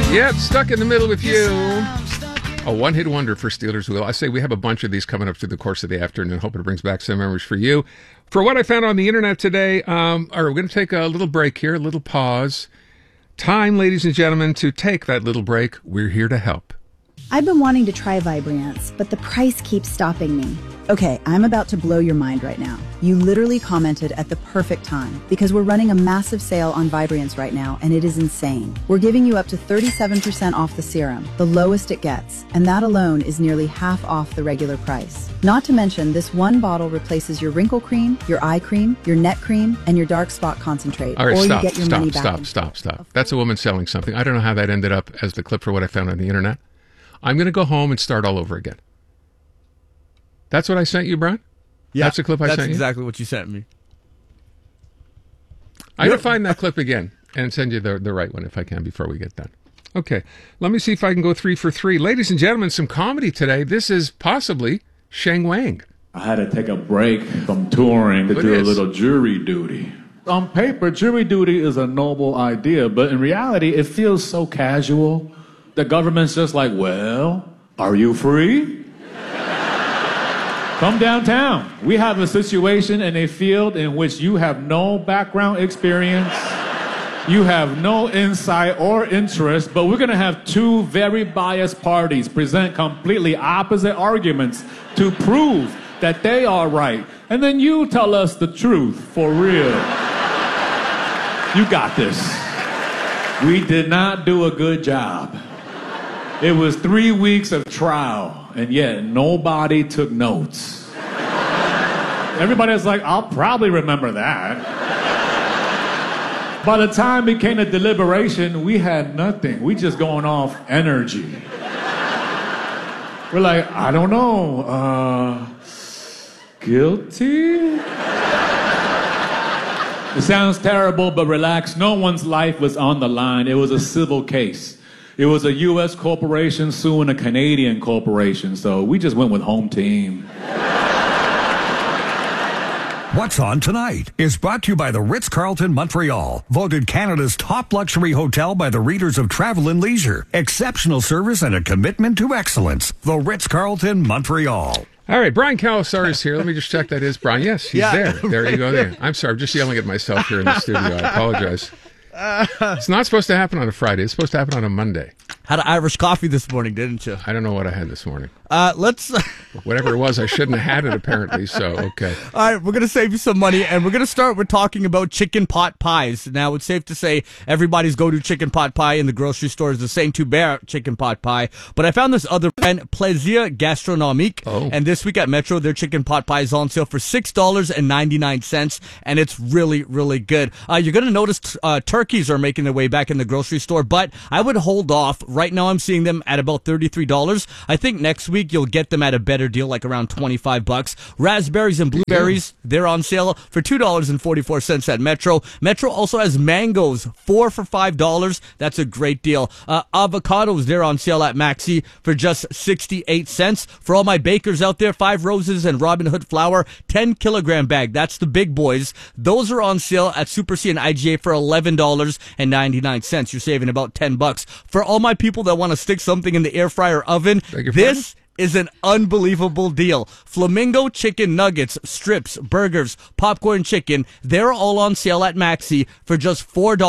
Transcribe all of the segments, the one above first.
Yep, stuck in the middle with you. A one-hit wonder for Steelers Wheel. I say we have a bunch of these coming up through the course of the afternoon. Hope it brings back some memories for you. For what I found on the internet today, we're going to take a little break here, a little pause. Time, ladies and gentlemen, to take that little break. We're here to help. I've been wanting to try Vibrance, but the price keeps stopping me. Okay, I'm about to blow your mind right now. You literally commented at the perfect time because we're running a massive sale on Vibrance right now, and it is insane. We're giving you up to 37% off the serum, the lowest it gets, and that alone is nearly half off the regular price. Not to mention, this one bottle replaces your wrinkle cream, your eye cream, your neck cream, and your dark spot concentrate. All right, or stop, you get your money back. Stop. That's a woman selling something. I don't know how that ended up as the clip for what I found on the internet. I'm going to go home and start all over again. That's what I sent you, Brian? Yeah, that's the clip I sent you? That's exactly what you sent me. I'm going to find that clip again and send you the right one if I can before we get done. Okay, let me see if I can go 3 for 3. Ladies and gentlemen, some comedy today. This is possibly Sheng Wang. I had to take a break from touring to do a little jury duty. On paper, jury duty is a noble idea, but in reality, it feels so casual. The government's just like, well, are you free? Come downtown. We have a situation in a field in which you have no background experience, you have no insight or interest, but we're going to have two very biased parties present completely opposite arguments to prove that they are right. And then you tell us the truth for real. You got this. We did not do a good job. It was 3 weeks of trial, and yet nobody took notes. Everybody's like, I'll probably remember that. By the time it came to deliberation, we had nothing. We just going off energy. We're like, I don't know, guilty? It sounds terrible, but relax. No one's life was on the line. It was a civil case. It was a U.S. corporation suing a Canadian corporation, so we just went with home team. What's On Tonight is brought to you by the Ritz-Carlton Montreal, voted Canada's top luxury hotel by the readers of Travel and Leisure. Exceptional service and a commitment to excellence. The Ritz-Carlton Montreal. All right, Brian Calasar is here. Let me just check that is Brian. Yes, he's there. There you go there. I'm sorry, I'm just yelling at myself here in the studio. I apologize. It's not supposed to happen on a Friday. It's supposed to happen on a Monday. Had an Irish coffee this morning, didn't you? I don't know what I had this morning. Let's... Whatever it was, I shouldn't have had it, apparently, so okay. All right, we're going to save you some money, and we're going to start with talking about chicken pot pies. Now, it's safe to say everybody's go-to chicken pot pie in the grocery store is the Saint-Hubert chicken pot pie, but I found this other brand, Plaisir Gastronomique, and this week at Metro, their chicken pot pie is on sale for $6.99, and it's really, really good. You're going to notice turkeys are making their way back in the grocery store, but I would hold off. Right now, I'm seeing them at about $33. I think next week you'll get them at a better deal, like around $25. Raspberries and blueberries, they're on sale for $2.44 at Metro. Metro also has mangoes, 4 for $5. That's a great deal. Avocados, they're on sale at Maxi for just 68 cents. For all my bakers out there, 5 Roses and Robin Hood flour, 10-kilogram bag. That's the big boys. Those are on sale at Super C and IGA for $11.99. You're saving about $10. For all my people that want to stick something in the air fryer oven, this is an unbelievable deal. Flamingo chicken nuggets, strips, burgers, popcorn chicken, they're all on sale at Maxi for just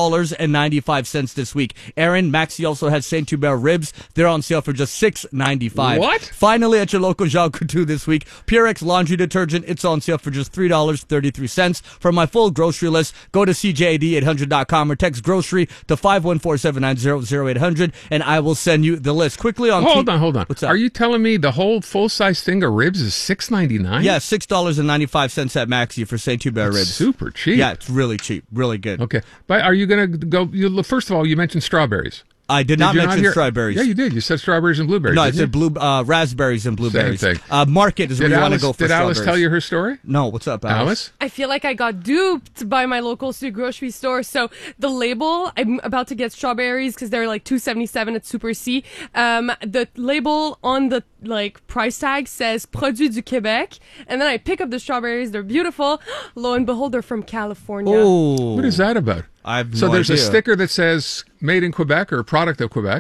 $4.95 this week. Aaron, Maxi also has Saint-Hubert ribs. They're on sale for just $6.95. What? Finally, at your local Jean Coutu this week, Purex laundry detergent, it's on sale for just $3.33. For my full grocery list, go to CJAD800.com or text grocery to 514-790-0800 and I will send you the list. Quickly on... Hold on. What's up? Are you telling me the whole full-size thing of ribs is $6.99? Yeah, $6.95 at Maxi for Saint-Hubert ribs. Super cheap. Yeah, it's really cheap. Really good. Okay. But are you going to go... First of all, you mentioned strawberries. I did not mention strawberries. Yeah, you did. You said strawberries and blueberries. No, I said raspberries and blueberries. Same thing. Market is where you want to go for strawberries. Did Alice tell you her story? No. What's up, Alice? I feel like I got duped by my local grocery store. So the label, I'm about to get strawberries because they're like $2.77 at Super C. The label on the price tag says Produit du Québec, and then I pick up the strawberries. They're beautiful. Lo and behold, they're from California. Oh, what is that about? I have so no there's idea. A sticker that says made in Quebec or product of Quebec.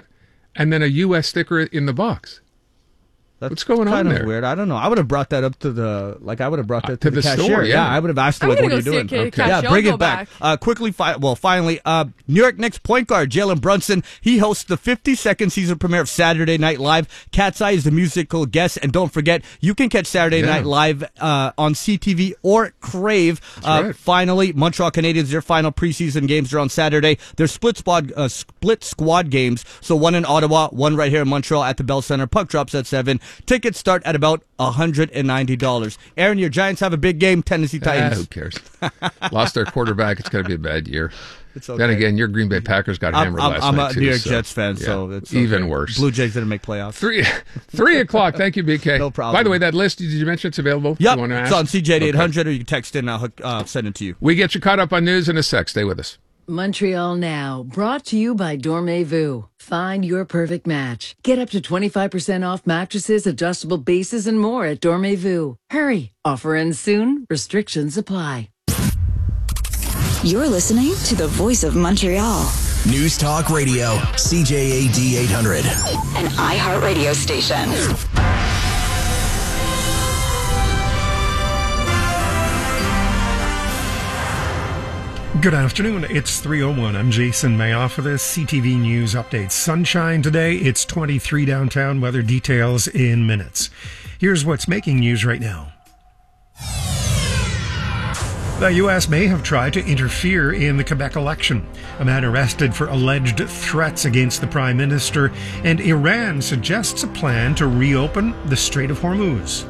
and then a U.S. sticker in the box. What's going on kind there? of weird. I don't know. I would have brought that up to the to the cashier. store, yeah. I would have asked him, I'm like, gonna what are you go see doing? a cashier. Yeah, I'll bring go it back. Quickly, finally, New York Knicks point guard Jalen Brunson, he hosts the 52nd season premiere of Saturday Night Live. Cat's Eye is the musical guest, and don't forget, you can catch Saturday Night Live on CTV or Crave. Right. Finally, Montreal Canadiens, their final preseason games are on Saturday. They're split squad games, so one in Ottawa, one right here in Montreal at the Bell Center. Puck drops at 7. Tickets start at about $190. Aaron, your Giants have a big game. Tennessee Titans. Who cares? Lost their quarterback. It's going to be a bad year. It's okay. Then again, your Green Bay Packers got hammered last I'm night, a too. New York so, Jets fan, yeah, so it's even okay. worse. Blue Jays didn't make playoffs. 3 o'clock. Thank you, BK. No problem. By the way, that list, did you mention it's available? Yep, You want to it's ask? on CJ 800, or you can text in. I'll send it to you. We get you caught up on news in a sec. Stay with us. Montreal Now, brought to you by Dormez-vous. Find your perfect match. Get up to 25% off mattresses, adjustable bases, and more at Dormez-vous. Hurry, offer ends soon. Restrictions apply. You're listening to the voice of Montreal. News Talk Radio, CJAD 800. An iHeartRadio station. Good afternoon. It's 3:01. I'm Jason Mayoff for the CTV News Update. Sunshine today. It's 23 downtown. Weather details in minutes. Here's what's making news right now. The U.S. may have tried to interfere in the Quebec election. A man arrested for alleged threats against the Prime Minister, and Iran suggests a plan to reopen the Strait of Hormuz.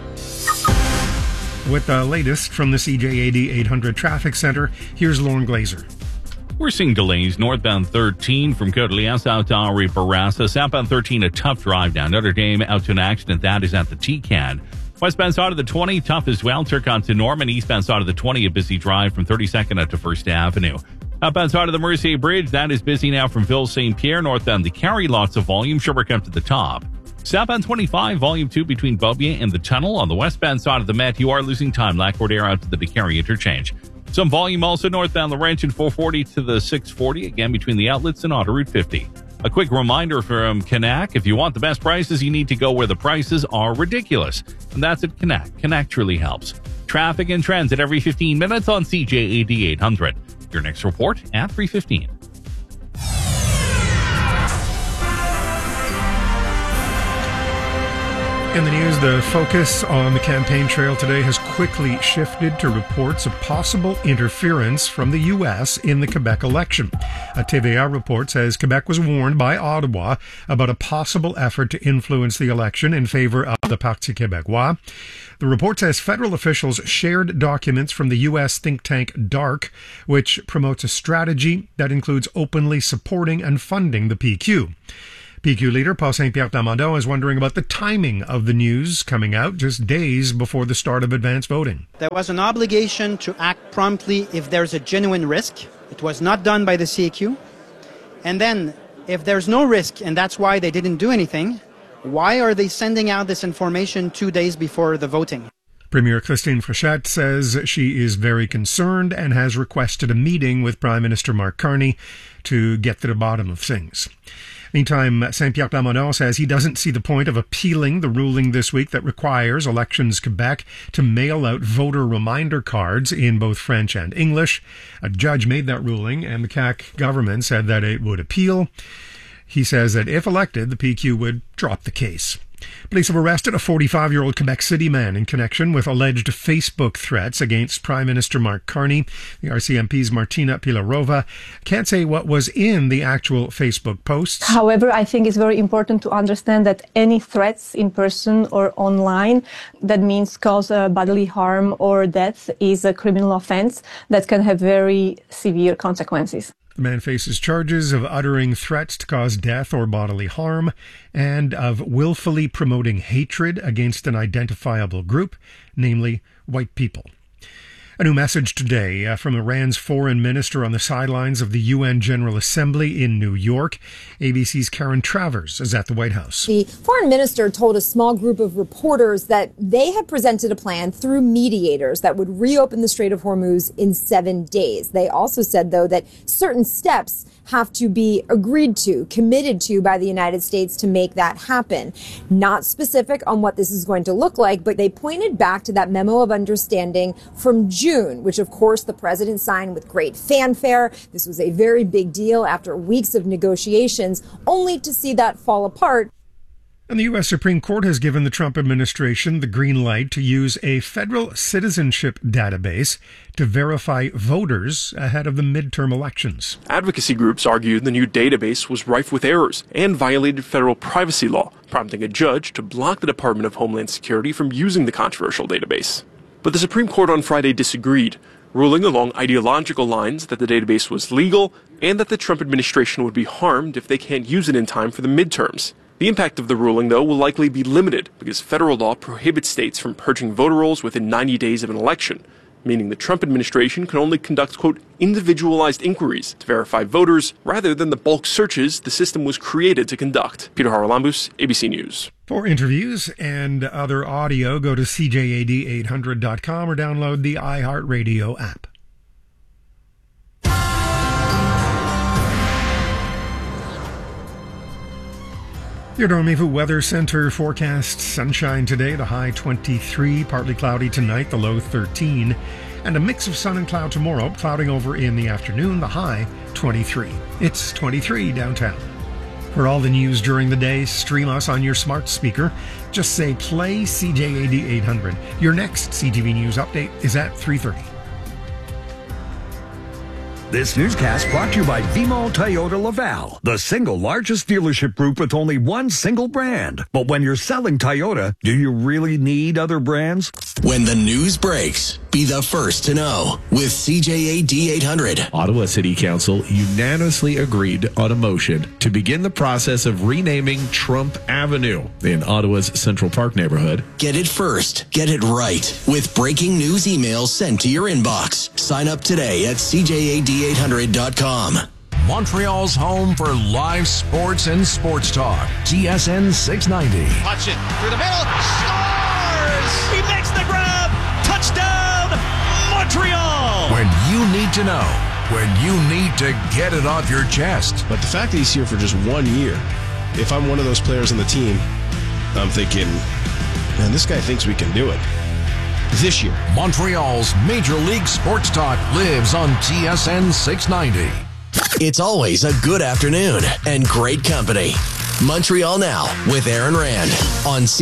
With the latest from the CJAD 800 Traffic Center, here's Lauren Glazer. We're seeing delays northbound 13 from Côte-Liesse out to Henri Bourassa. Southbound 13, a tough drive down Notre Dame out to an accident. That is at the TCAD. Westbound side of the 20, tough as well. Turcotte to Norman. Eastbound side of the 20, a busy drive from 32nd out to 1st Avenue. Outbound side of the Mercier Bridge, that is busy now from Ville St. Pierre. Northbound the Carry, lots of volume. Sherbrooke up to the top. Southbound 25, volume 2 between Beaubien and the tunnel. On the westbound side of the Met, you are losing time. Lac-Cordaire out to the DeCarry interchange. Some volume also northbound Laurentian 440 to the 640, again between the outlets and Autoroute 50. A quick reminder from Canac, if you want the best prices, you need to go where the prices are ridiculous. And that's at Canac. Canac truly helps. Traffic and transit every 15 minutes on CJAD 800. Your next report at 3:15. In the news, the focus on the campaign trail today has quickly shifted to reports of possible interference from the U.S. in the Quebec election. A TVA report says Quebec was warned by Ottawa about a possible effort to influence the election in favor of the Parti Québécois. The report says federal officials shared documents from the U.S. think tank DARK, which promotes a strategy that includes openly supporting and funding the PQ. PQ leader Paul Saint-Pierre Plamondon is wondering about the timing of the news coming out just days before the start of advance voting. There was an obligation to act promptly if there's a genuine risk. It was not done by the CAQ. And then, if there's no risk, and that's why they didn't do anything, why are they sending out this information 2 days before the voting? Premier Christine Frechette says she is very concerned and has requested a meeting with Prime Minister Mark Carney to get to the bottom of things. Meantime, Saint-Pierre Plamondon says he doesn't see the point of appealing the ruling this week that requires Elections Quebec to mail out voter reminder cards in both French and English. A judge made that ruling, and the CAQ government said that it would appeal. He says that if elected, the PQ would drop the case. Police have arrested a 45-year-old Quebec City man in connection with alleged Facebook threats against Prime Minister Mark Carney. The RCMP's Martina Pilarova can't say what was in the actual Facebook posts. However, I think it's very important to understand that any threats in person or online that means cause bodily harm or death is a criminal offense that can have very severe consequences. The man faces charges of uttering threats to cause death or bodily harm and of willfully promoting hatred against an identifiable group, namely white people. A new message today from Iran's foreign minister on the sidelines of the UN General Assembly in New York. ABC's Karen Travers is at the White House. The foreign minister told a small group of reporters that they had presented a plan through mediators that would reopen the Strait of Hormuz in 7 days. They also said, though, that certain steps have to be agreed to, committed to by the United States to make that happen. Not specific on what this is going to look like, but they pointed back to that memo of understanding from June, which of course the president signed with great fanfare. This was a very big deal after weeks of negotiations, only to see that fall apart. And the U.S. Supreme Court has given the Trump administration the green light to use a federal citizenship database to verify voters ahead of the midterm elections. Advocacy groups argued the new database was rife with errors and violated federal privacy law, prompting a judge to block the Department of Homeland Security from using the controversial database. But the Supreme Court on Friday disagreed, ruling along ideological lines that the database was legal and that the Trump administration would be harmed if they can't use it in time for the midterms. The impact of the ruling, though, will likely be limited because federal law prohibits states from purging voter rolls within 90 days of an election, meaning the Trump administration can only conduct, quote, individualized inquiries to verify voters rather than the bulk searches the system was created to conduct. Peter Haralambous, ABC News. For interviews and other audio, go to CJAD800.com or download the iHeartRadio app. Your Dormevu Weather Center forecasts sunshine today, the high 23, partly cloudy tonight, the low 13, and a mix of sun and cloud tomorrow, clouding over in the afternoon, the high 23. It's 23 downtown. For all the news during the day, stream us on your smart speaker. Just say play CJAD 800. Your next CTV News update is at 3:30. This newscast brought to you by BMO Toyota Laval, the single largest dealership group with only one single brand. But when you're selling Toyota, do you really need other brands? When the news breaks, be the first to know with CJAD 800. Ottawa City Council unanimously agreed on a motion to begin the process of renaming Trump Avenue in Ottawa's Central Park neighborhood. Get it first. Get it right. With breaking news emails sent to your inbox. Sign up today at CJAD800.com. Montreal's home for live sports and sports talk. TSN 690. Touch it through the middle. Scores! He makes the grab. Touchdown, Montreal! When you need to know. When you need to get it off your chest. But the fact that he's here for just 1 year, if I'm one of those players on the team, I'm thinking, man, this guy thinks we can do it. This year. Montreal's Major League Sports Talk lives on TSN 690. It's always a good afternoon and great company. Montreal Now with Aaron Rand on